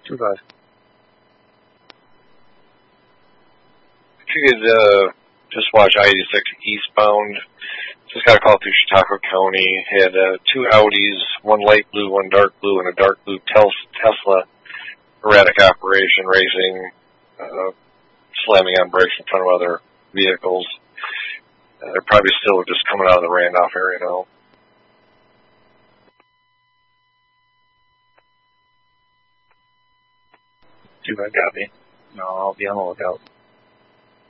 2-5. If you could just watch I-86 eastbound, just got a call through Chautauqua County. Had 2 Audis, one light blue, one dark blue, and a dark blue Tesla. Erratic operation, racing, slamming on brakes in front of other vehicles. They're probably still just coming out of the Randolph area now. Copy. No, I'll be on the lookout.